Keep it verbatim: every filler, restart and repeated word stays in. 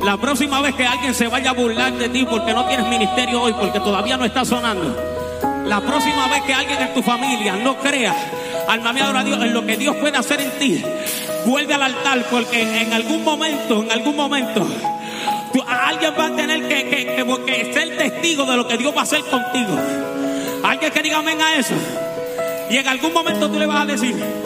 La próxima vez que alguien se vaya a burlar de ti porque no tienes ministerio hoy, porque todavía no está sonando. La próxima vez que alguien en tu familia no crea, alma mía, adora a Dios, en lo que Dios puede hacer en ti, vuelve al altar, porque en algún momento, en algún momento, tú, alguien va a tener que, que, que, que ser testigo de lo que Dios va a hacer contigo. Alguien que diga amén a eso. Y en algún momento tú le vas a decir: